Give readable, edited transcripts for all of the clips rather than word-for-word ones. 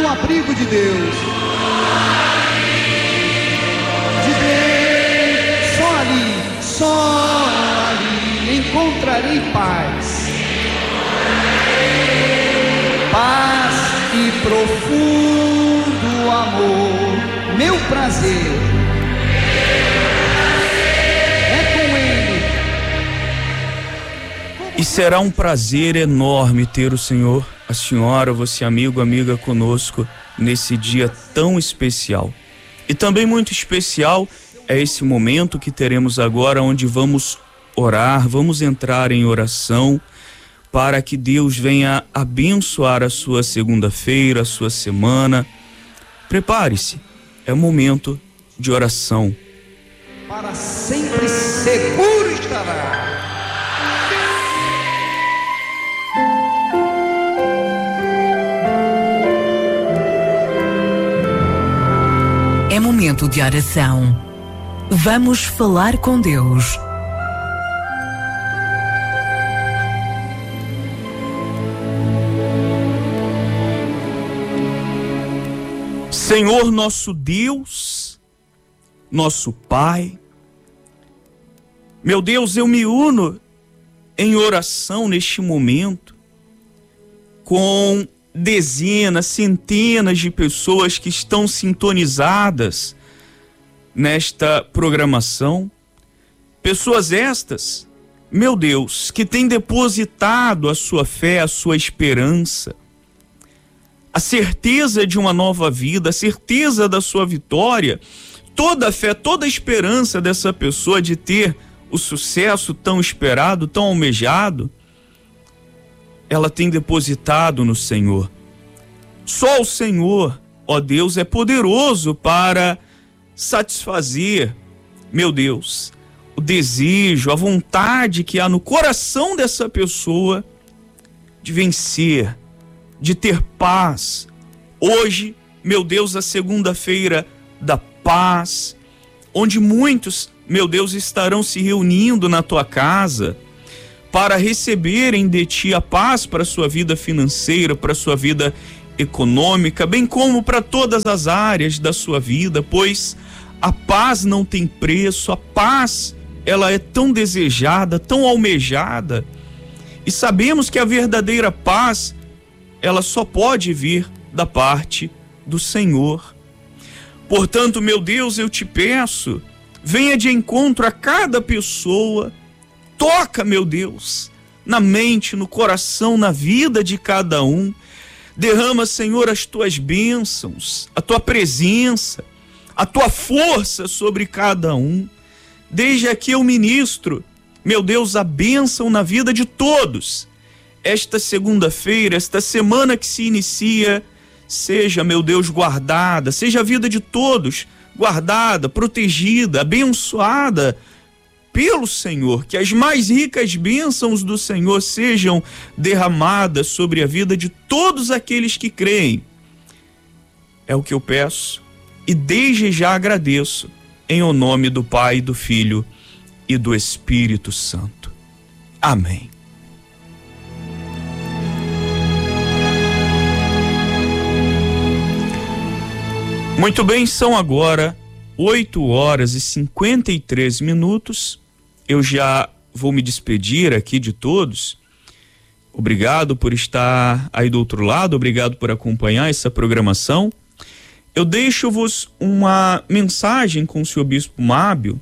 abrigo de Deus. De Deus, só ali encontrarei paz. Paz e profundo amor, meu prazer é com Ele. E será um prazer enorme ter o Senhor, a senhora, você amigo, amiga conosco nesse dia tão especial. E também muito especial é esse momento que teremos agora, onde vamos orar, vamos entrar em oração, para que Deus venha abençoar a sua segunda-feira, a sua semana. Prepare-se, é momento de oração. Para sempre seguro estará. É momento de oração. Vamos falar com Deus. Senhor nosso Deus, nosso Pai, meu Deus, eu me uno em oração neste momento com dezenas, centenas de pessoas que estão sintonizadas nesta programação, pessoas estas, meu Deus, que têm depositado a sua fé, a sua esperança, a certeza de uma nova vida, a certeza da sua vitória, toda a fé, toda a esperança dessa pessoa de ter o sucesso tão esperado, tão almejado, ela tem depositado no Senhor. Só o Senhor, ó Deus, é poderoso para satisfazer, meu Deus, o desejo, a vontade que há no coração dessa pessoa de vencer, de ter paz. Hoje, meu Deus, a segunda-feira da paz, onde muitos, meu Deus, estarão se reunindo na tua casa para receberem de ti a paz para a sua vida financeira, para a sua vida econômica, bem como para todas as áreas da sua vida, pois a paz não tem preço, a paz, ela é tão desejada, tão almejada, e sabemos que a verdadeira paz, ela só pode vir da parte do Senhor. Portanto, meu Deus, eu te peço, venha de encontro a cada pessoa, toca, meu Deus, na mente, no coração, na vida de cada um, derrama, Senhor, as tuas bênçãos, a tua presença, a tua força sobre cada um. Desde aqui eu ministro, meu Deus, a bênção na vida de todos. Esta segunda-feira, esta semana que se inicia, seja, meu Deus, guardada, seja a vida de todos guardada, protegida, abençoada pelo Senhor, que as mais ricas bênçãos do Senhor sejam derramadas sobre a vida de todos aqueles que creem. É o que eu peço e desde já agradeço, em o nome do Pai, do Filho e do Espírito Santo. Amém. Muito bem, são agora 8h53. Eu já vou me despedir aqui de todos. Obrigado por estar aí do outro lado, obrigado por acompanhar essa programação. Eu deixo-vos uma mensagem com o senhor Bispo Mábio.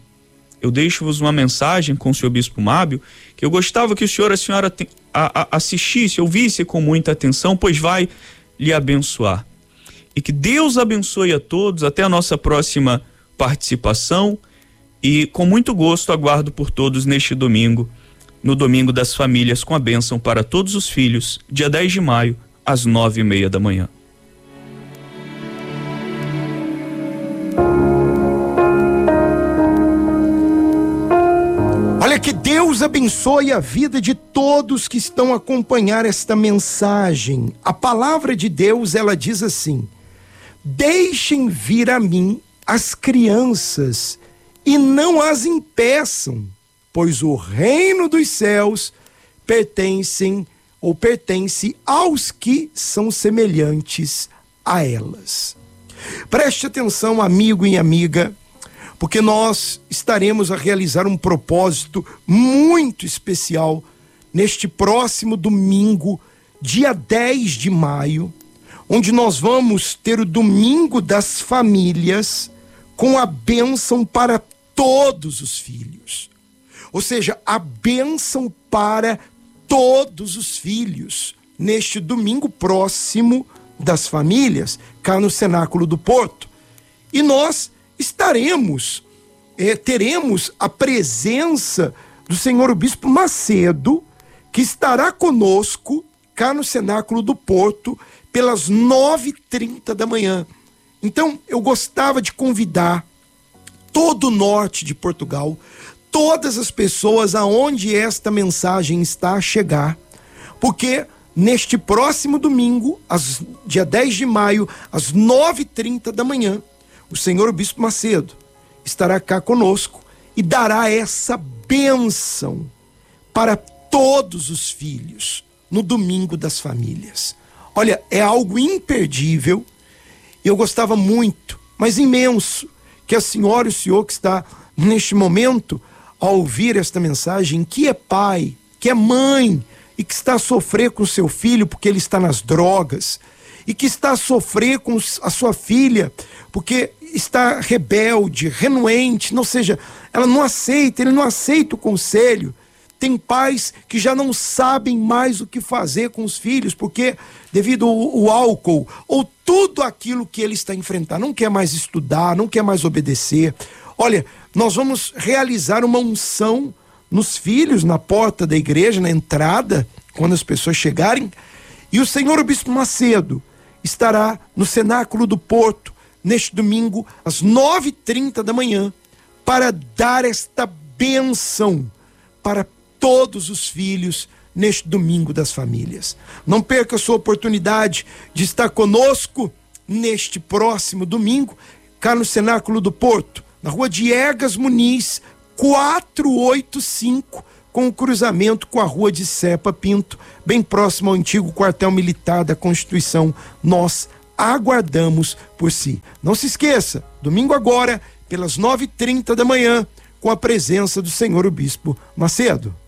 Que eu gostava que o senhor, a senhora assistisse, ouvisse com muita atenção, pois vai lhe abençoar. E que Deus abençoe a todos, até a nossa próxima participação, e com muito gosto aguardo por todos neste domingo, no Domingo das Famílias, com a bênção para todos os filhos, dia 10 de maio, às 9h30 da manhã. Olha, que Deus abençoe a vida de todos que estão a acompanhar esta mensagem. A palavra de Deus, ela diz assim: deixem vir a mim as crianças e não as impeçam, pois o reino dos céus pertence aos que são semelhantes a elas. Preste atenção, amigo e amiga, porque nós estaremos a realizar um propósito muito especial neste próximo domingo, dia 10 de maio, onde nós vamos ter o Domingo das Famílias com a bênção para todos os filhos. Ou seja, a bênção para todos os filhos neste domingo próximo das famílias, cá no Cenáculo do Porto. E nós teremos a presença do senhor Bispo Macedo, que estará conosco cá no Cenáculo do Porto pelas 9h30 da manhã. Então, eu gostava de convidar todo o norte de Portugal, todas as pessoas aonde esta mensagem está a chegar, porque neste próximo domingo, dia 10 de maio, às 9h30 da manhã, o senhor Bispo Macedo estará cá conosco e dará essa bênção para todos os filhos no Domingo das Famílias. Olha, é algo imperdível. Eu gostava muito, mas imenso, que a senhora e o senhor que está neste momento a ouvir esta mensagem, que é pai, que é mãe e que está a sofrer com seu filho porque ele está nas drogas, e que está a sofrer com a sua filha porque está rebelde, renuente, ou seja, ela não aceita, ele não aceita o conselho. Tem pais que já não sabem mais o que fazer com os filhos, porque devido ao álcool, ou tudo aquilo que ele está enfrentando, não quer mais estudar, não quer mais obedecer. Olha, nós vamos realizar uma unção nos filhos, na porta da igreja, na entrada, quando as pessoas chegarem, e o senhor Bispo Macedo estará no Cenáculo do Porto, neste domingo, às 9h30 da manhã, para dar esta bênção para todos os filhos neste Domingo das Famílias. Não perca a sua oportunidade de estar conosco neste próximo domingo, cá no Cenáculo do Porto, na rua Diegas Muniz, 485, com o cruzamento com a rua de Cepa Pinto, bem próximo ao antigo quartel militar da Constituição. Nós aguardamos por si. Não se esqueça, domingo agora, pelas 9h30 da manhã, com a presença do senhor Bispo Macedo.